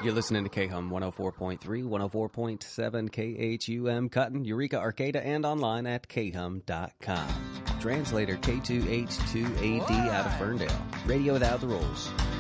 You're listening to KHUM 104.3, 104.7 KHUM, Cutton, Eureka, Arcata, and online at khum.com. Translator K2H2AD out of Ferndale. Radio without the rules.